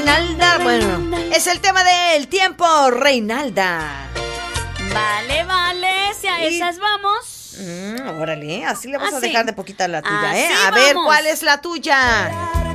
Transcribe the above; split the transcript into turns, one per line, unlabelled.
Reinalda. Bueno, es el tema del tiempo, Reinalda.
Vale, si a esas vamos.
Órale, así le vas a
Así.
dejar de poquita la tuya,
Así
A ver,
vamos.
¿cuál es la tuya?